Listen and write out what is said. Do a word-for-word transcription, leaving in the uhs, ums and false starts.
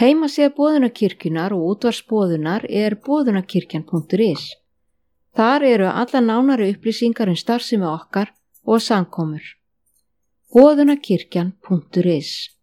Heimasíða Boðunarkirkjunnar og útvarpsboðunar er boðunarkirkjan punktur is. Þar eru allar nánari upplýsingar um starfsemi okkar og samkomur. boðunarkirkjan punktur is